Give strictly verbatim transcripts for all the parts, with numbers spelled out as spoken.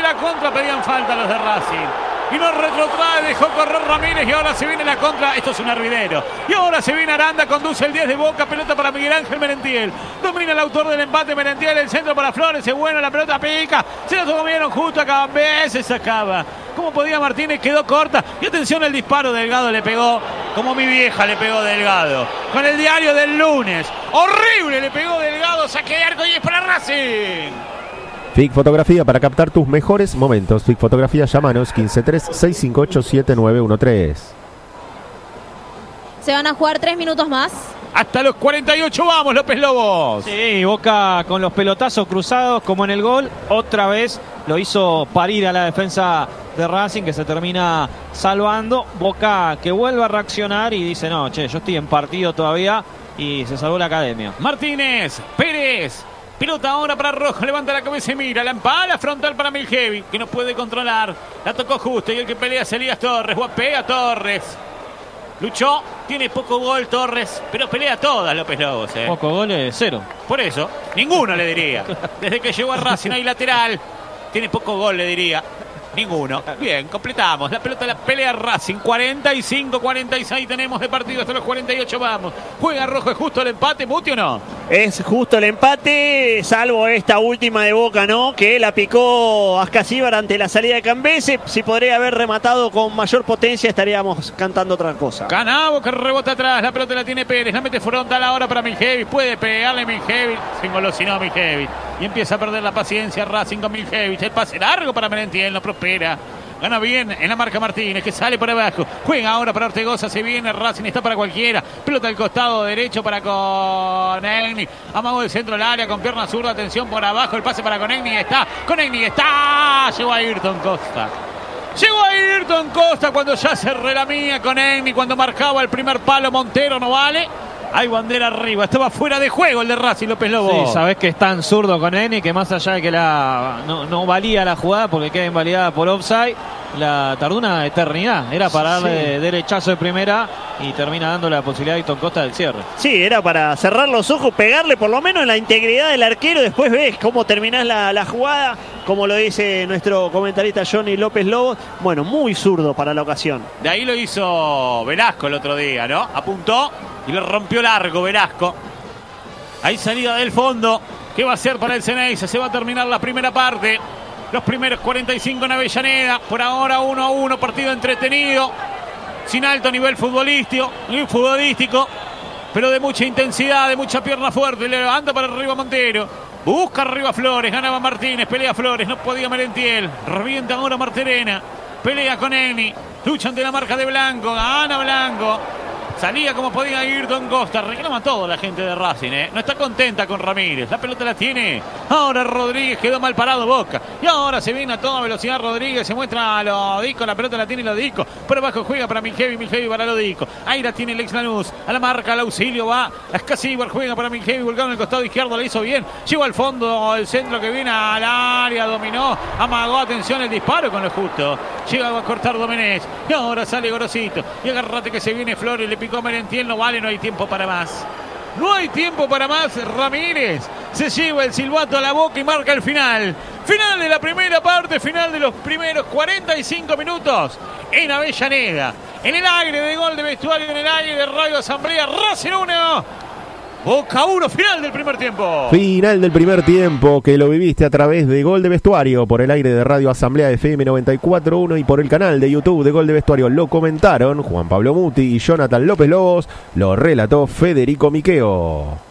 la contra, pedían falta los de Racing. Y no retrotrae, dejó correr Ramírez y ahora se viene la contra. Esto es un hervidero. Y ahora se viene Aranda, conduce el diez de Boca, pelota para Miguel Ángel Merentiel. Domina el autor del empate Merentiel, el centro para Flores, es bueno, la pelota pica. Se la comieron justo acá, veces se acaba. ¿Cómo podía Martínez? Quedó corta. Y atención, el disparo, Delgado le pegó, como mi vieja le pegó Delgado. Con el diario del lunes. Horrible le pegó Delgado, saque de arco y es para Racing. F I C Fotografía, para captar tus mejores momentos. F I C Fotografía, llámanos quince tres seis cinco ocho siete nueve uno tres. Se van a jugar tres minutos más. Hasta los cuarenta y ocho vamos, López Lobos. Sí, Boca con los pelotazos cruzados como en el gol. Otra vez lo hizo parir a la defensa de Racing, que se termina salvando. Boca que vuelve a reaccionar y dice, no, che, yo estoy en partido todavía, y se salvó la academia. Martínez, Pérez. Pelota ahora para Rojo, levanta la cabeza y mira, la empala frontal para Miljevi, que no puede controlar, la tocó justo y el que pelea es Elías Torres, guapea Torres, luchó, tiene poco gol Torres, pero pelea todas López Lobos. Eh. Poco gol es cero. Por eso, ninguno le diría, desde que llegó a Racing hay lateral, tiene poco gol le diría. Ninguno. Bien, completamos. La pelota la pelea Racing. cuarenta y cinco cuarenta y seis tenemos de partido. Hasta los cuarenta y ocho vamos. Juega Rojo. ¿Es justo el empate, Muti, o no? Es justo el empate, salvo esta última de Boca, ¿no? Que la picó Ascasíbar ante la salida de Cambese. Si podría haber rematado con mayor potencia, estaríamos cantando otra cosa. Canavo que rebota atrás. La pelota la tiene Pérez. La mete frontal ahora para Miljevi. Puede pegarle Miljevi. Se engolosinó Miljevi. Y empieza a perder la paciencia Racing con Miljevi. El pase largo para Merentiel. No prospera. Gana bien en la marca Martínez, que sale por abajo. Juega ahora para Ortegoza, se viene Racing, está para cualquiera. Pelota al costado derecho para Conegni. Amago del centro del área con pierna zurda, atención por abajo. El pase para Conegni, está. Conegni está. Llegó a Ayrton Costa. Llegó a Ayrton Costa cuando ya se relamía Conegni, cuando marcaba el primer palo Montero, no vale. Hay bandera arriba, estaba fuera de juego el de Racing, López Lobo. Sí, sabés que es tan zurdo con Eni que más allá de que la no, no valía la jugada porque queda invalidada por offside, la tardó una eternidad. Era para darle sí. derechazo de primera y termina dando la posibilidad a Ayrton Costa del cierre. Sí, era para cerrar los ojos, pegarle por lo menos en la integridad del arquero. Después ves cómo terminás la, la jugada, como lo dice nuestro comentarista Johnny López Lobos. Bueno, muy zurdo para la ocasión. De ahí lo hizo Velasco el otro día, ¿no? Apuntó y le rompió largo Velasco. Ahí salida del fondo. ¿Qué va a hacer para el Ceneice? Se va a terminar la primera parte. Los primeros cuarenta y cinco en Avellaneda. Por ahora uno a uno. Partido entretenido. Sin alto nivel futbolístico. futbolístico pero de mucha intensidad, de mucha pierna fuerte. Le levanta para arriba Montero. Busca arriba Flores. Ganaba Martínez. Pelea Flores. No podía Merentiel. Revienta ahora Marterena. Pelea con Eni. Lucha ante la marca de Blanco. Gana Blanco. Salía como podía Ayrton Costa. Reclama todo la gente de Racing, ¿eh? No está contenta con Ramírez. La pelota la tiene. Ahora Rodríguez quedó mal parado Boca. Y ahora se viene a toda velocidad Rodríguez. Se muestra a Lodico. La pelota la tiene Lodico. Por abajo juega para Miljevi. Miljevi para Lodico. Ahí la tiene el ex Lanús. A la marca, al auxilio va. Ascasíbar juega para Miljevi. Volcado en el costado izquierdo. La hizo bien. Llegó al fondo el centro que viene al área. Dominó. Amagó. Atención el disparo con lo justo. Llega a cortar Domenech. Y ahora sale Gorosito. Y agárrate que se viene Flores. Le picó Merentiel, no vale, no hay tiempo para más. No hay tiempo para más. Ramírez se lleva el silbato a la boca y marca el final. Final de la primera parte, final de los primeros cuarenta y cinco minutos en Avellaneda. En el aire de Gol de Vestuario, en el aire de Radio Asamblea. Racing uno, Boca uno, final del primer tiempo. Final del primer tiempo que lo viviste a través de Gol de Vestuario por el aire de Radio Asamblea F M noventa y cuatro punto uno y por el canal de YouTube de Gol de Vestuario. Lo comentaron Juan Pablo Muti y Jonathan López Lobos. Lo relató Federico Miqueo.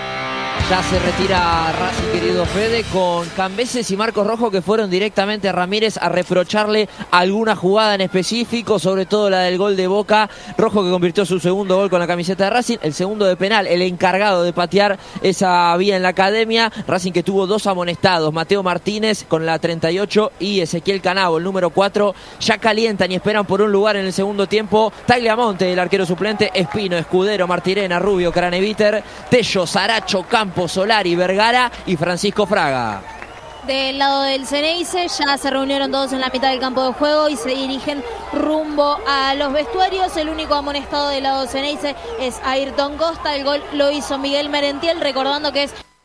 Ya se retira Racing, querido Fede, con Cambeses y Marcos Rojo, que fueron directamente a Ramírez a reprocharle alguna jugada en específico, sobre todo la del gol de Boca. Rojo, que convirtió su segundo gol con la camiseta de Racing, el segundo de penal, el encargado de patear esa vía en la academia. Racing, que tuvo dos amonestados, Mateo Martínez con la treinta y ocho y Ezequiel Canavo, el número cuatro. Ya calientan y esperan por un lugar en el segundo tiempo Tagliamonte, el arquero suplente, Espino, Escudero, Martirena, Rubio, Craneviter, Tello, Saracho, Campos, Solari, Vergara y Francisco Fraga. Del lado del Ceneice ya se reunieron todos en la mitad del campo de juego y se dirigen rumbo a los vestuarios. El único amonestado del lado del Ceneice es Ayrton Costa. El gol lo hizo Miguel Merentiel, recordando que es